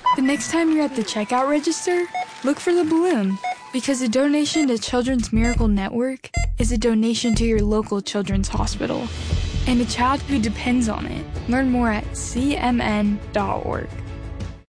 The next time you're at the checkout register, look for the balloon, because a donation to Children's Miracle Network is a donation to your local children's hospital and a child who depends on it. Learn more at cmn.org.